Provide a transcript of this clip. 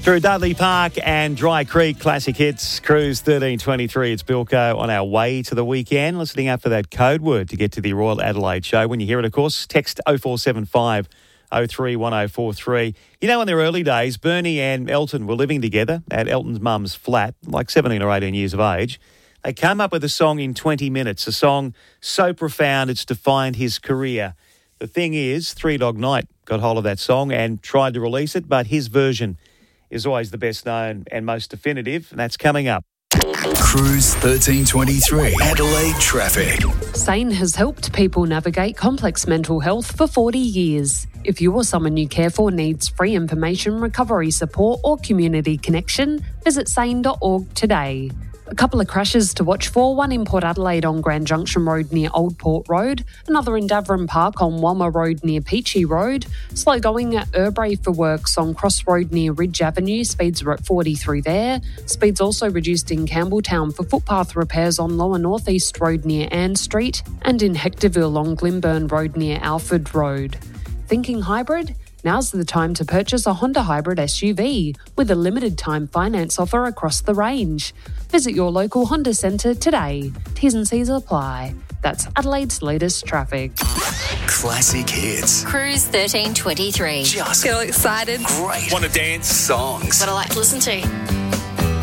Through Dudley Park and Dry Creek, classic hits, Cruise 1323. It's Bilko on our way to the weekend. Listening out for that code word to get to the Royal Adelaide show. When you hear it, of course, text 0475 03 1043. You know, in their early days, Bernie and Elton were living together at Elton's mum's flat, like 17 or 18 years of age. They came up with a song in 20 minutes, a song so profound it's defined his career. The thing is, Three Dog Night got hold of that song and tried to release it, but his version is always the best known and most definitive, and that's coming up. Cruise 1323, Adelaide traffic. SANE has helped people navigate complex mental health for 40 years. If you or someone you care for needs free information, recovery support or community connection, visit sane.org today. A couple of crashes to watch for, one in Port Adelaide on Grand Junction Road near Old Port Road, another in Davern Park on Walmer Road near Peachy Road, slow going at Urbray for works on Cross Road near Ridge Avenue, speeds are at 40 through there. Speeds also reduced in Campbelltown for footpath repairs on Lower North East Road near Ann Street and in Hectorville on Glimburn Road near Alford Road. Thinking hybrid? Now's the time to purchase a Honda Hybrid SUV with a limited time finance offer across the range. Visit your local Honda centre today. T's and C's apply. That's Adelaide's latest traffic. Classic hits. Cruise 1323. Just feel excited. great. Want to dance? Songs. What I like to listen to.